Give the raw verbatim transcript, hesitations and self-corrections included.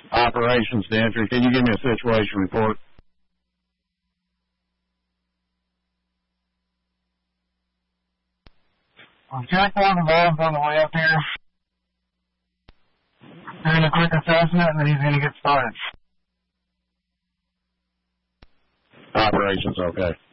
Operations to entry. Can you give me a situation report? Well, check one of the bombs on the way up here. Doing a quick assessment, and then he's going to get started. Operations, okay.